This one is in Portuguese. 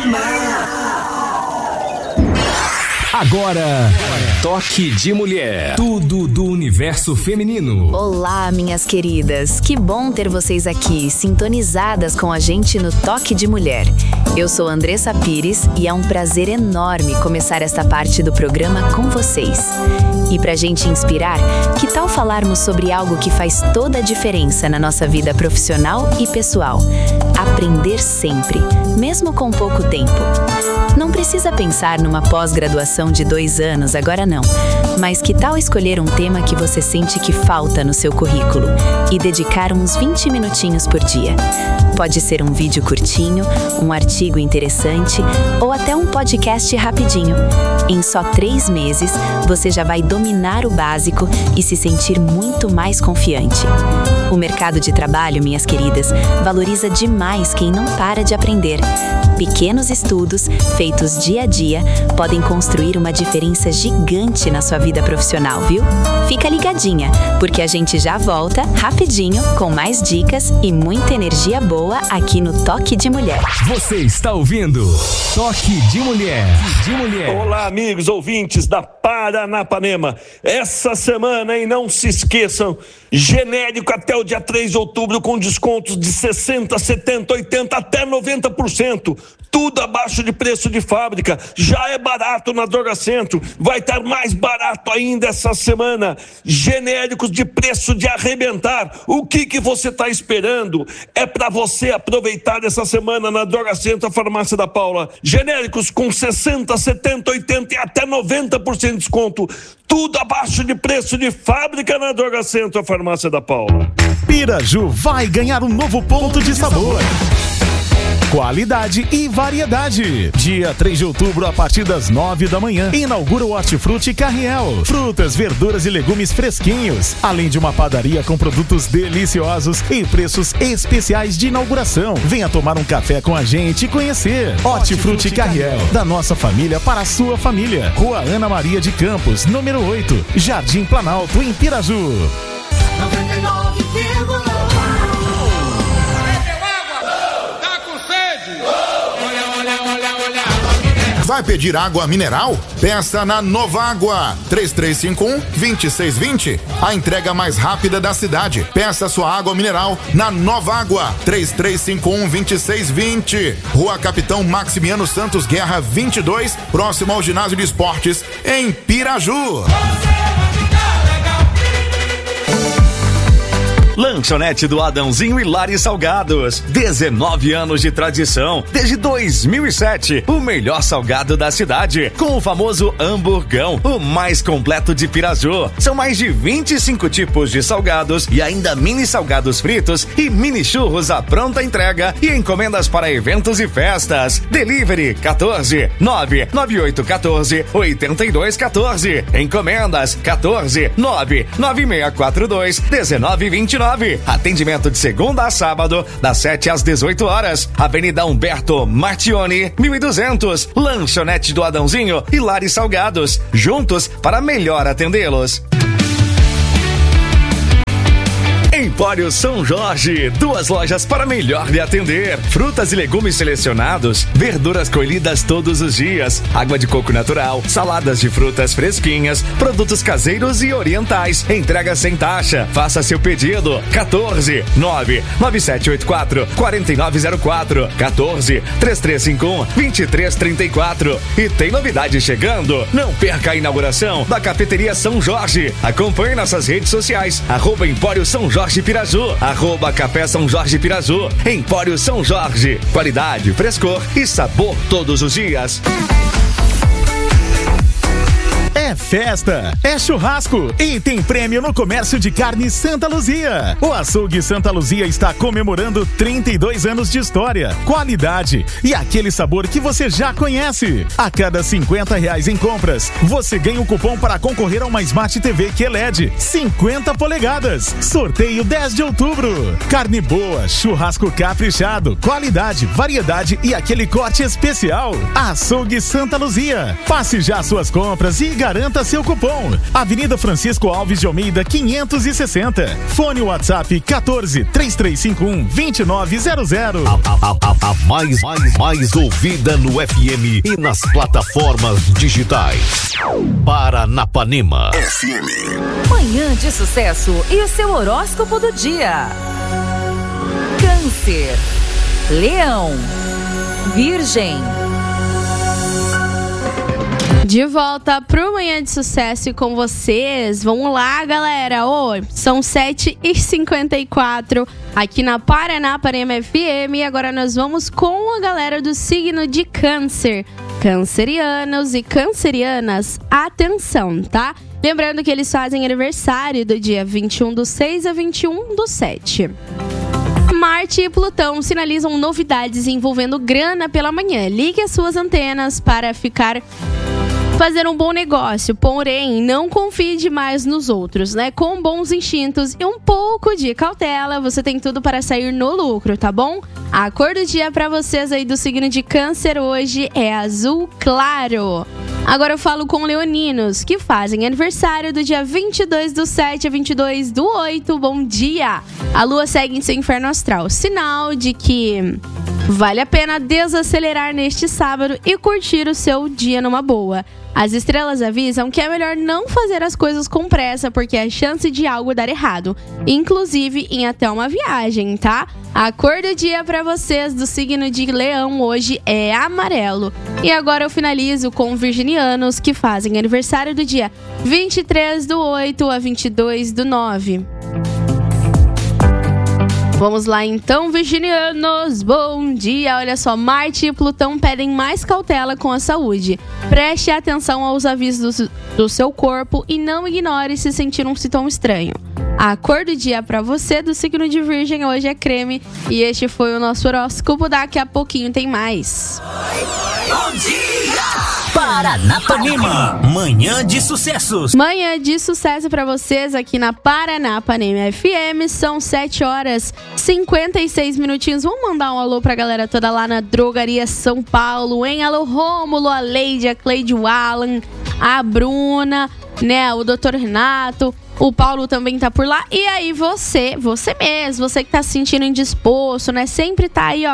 Agora, Toque de Mulher. Tudo do universo feminino. Olá, minhas queridas. Que bom ter vocês aqui, sintonizadas com a gente no Toque de Mulher. Eu sou Andressa Pires e é um prazer enorme começar esta parte do programa com vocês. E pra gente inspirar, que tal falarmos sobre algo que faz toda a diferença na nossa vida profissional e pessoal? Aprender sempre, mesmo com pouco tempo. Não precisa pensar numa pós-graduação de 2 anos, agora não. Mas que tal escolher um tema que você sente que falta no seu currículo e dedicar uns 20 minutinhos por dia? Pode ser um vídeo curtinho, um artigo interessante ou até um podcast rapidinho. Em só 3 meses, você já vai dominar o básico e se sentir muito mais confiante. O mercado de trabalho, minhas queridas, valoriza demais quem não para de aprender. Pequenos estudos, feitos dia a dia, podem construir uma diferença gigante na sua vida profissional, viu? Fica ligadinha, porque a gente já volta rapidinho com mais dicas e muita energia boa aqui no Toque de Mulher. Você está ouvindo Toque de Mulher. Olá, amigos ouvintes da Paranapanema. Essa semana, e não se esqueçam, genérico até o dia 3 de outubro com descontos de 60%, 70%, 80%, até 90%. Tudo abaixo de preço de fábrica. Já é barato na Drogacentro. Vai estar mais barato ainda essa semana. Genéricos de preço de arrebentar. O que você está esperando? É para você aproveitar essa semana na Drogacentro, a Farmácia da Paula. Genéricos com 60%, 70%, 80% e até 90% de desconto. Tudo abaixo de preço de fábrica na Drogacentro, a Farmácia da Paula. Piraju vai ganhar um novo ponto de sabor. Qualidade e variedade. Dia 3 de outubro, a partir das 9 da manhã, inaugura o Hortifruti Carriel. Frutas, verduras e legumes fresquinhos, além de uma padaria com produtos deliciosos e preços especiais de inauguração. Venha tomar um café com a gente e conhecer. Hortifruti Carriel, da nossa família para a sua família. Rua Ana Maria de Campos, número 8, Jardim Planalto, em Piraju. 99,9. Vai pedir água mineral? Peça na Nova Água, 3351-2620. A entrega mais rápida da cidade. Peça sua água mineral na Nova Água, 3351-2620. Rua Capitão Maximiano Santos Guerra 22, próximo ao Ginásio de Esportes, em Piraju. Lanchonete do Adãozinho e Lari Salgados. 19 anos de tradição. Desde 2007, o melhor salgado da cidade. Com o famoso hamburgão, o mais completo de Piraju. São mais de 25 tipos de salgados e ainda mini salgados fritos e mini churros à pronta entrega e encomendas para eventos e festas. Delivery 14 99814 8214. Encomendas 14 99642 1929. Atendimento de segunda a sábado, das 7 às 18 horas. Avenida Humberto Martioni, 1200. Lanchonete do Adãozinho e Lari Salgados. Juntos para melhor atendê-los. Empório São Jorge, 2 lojas para melhor lhe atender. Frutas e legumes selecionados, verduras colhidas todos os dias, água de coco natural, saladas de frutas fresquinhas, produtos caseiros e orientais. Entrega sem taxa. Faça seu pedido. 14 99784 4904 14 3351 2334. E tem novidade chegando. Não perca a inauguração da Cafeteria São Jorge. Acompanhe nossas redes sociais. @Empório São Jorge Piraju, @Café São Jorge Piraju. Empório São Jorge, qualidade, frescor e sabor todos os dias. É festa, é churrasco e tem prêmio no comércio de carne Santa Luzia. O Açougue Santa Luzia está comemorando 32 anos de história, qualidade e aquele sabor que você já conhece. A cada R$50 em compras, você ganha um cupom para concorrer a uma Smart TV QLED 50 polegadas. Sorteio 10 de outubro. Carne boa, churrasco caprichado, qualidade, variedade e aquele corte especial. Açougue Santa Luzia. Faça já suas compras e garanta garanta seu cupom. Avenida Francisco Alves de Almeida, 560. Fone WhatsApp 14 3351 2900. A mais ouvida no FM e nas plataformas digitais. Paranapanema FM. Manhã de sucesso e seu horóscopo do dia. Câncer, Leão, Virgem. De volta pro Manhã de Sucesso com vocês. Vamos lá, galera. São 7h54 aqui na Paranapanema FM. E agora nós vamos com a galera do signo de Câncer. Cancerianos e cancerianas, atenção, tá? Lembrando que eles fazem aniversário do dia 21/6 a 21/7. Marte e Plutão sinalizam novidades envolvendo grana pela manhã. Ligue as suas antenas para fazer um bom negócio, porém, não confie demais nos outros, né? Com bons instintos e um pouco de cautela, você tem tudo para sair no lucro, tá bom? A cor do dia para vocês aí do signo de Câncer hoje é azul claro. Agora eu falo com leoninos, que fazem aniversário do dia 22/7 a 22/8. Bom dia! A lua segue em seu inferno astral, sinal de que vale a pena desacelerar neste sábado e curtir o seu dia numa boa. As estrelas avisam que é melhor não fazer as coisas com pressa, porque há chance de algo dar errado, inclusive em até uma viagem, tá? A cor do dia para vocês do signo de Leão hoje é amarelo. E agora eu finalizo com virginianos que fazem aniversário do dia 23/8 a 22/9. Vamos lá então, virginianos, bom dia! Olha só, Marte e Plutão pedem mais cautela com a saúde. Preste atenção aos avisos do seu corpo e não ignore se sentir um sintoma estranho. A cor do dia para você do signo de Virgem hoje é creme. E este foi o nosso horóscopo. Daqui a pouquinho tem mais. Bom dia! Paranapanema, manhã de sucessos. Manhã de sucesso para vocês aqui na Paranapanema FM. São 7h56 minutinhos. Vamos mandar um alô pra galera toda lá na Drogaria São Paulo, hein? Alô Rômulo, a Leide, a Cleide, o Alan, a Bruna, né? O Dr. Renato. O Paulo também tá por lá. E aí você mesmo, você que tá se sentindo indisposto, né? Sempre tá aí, ó,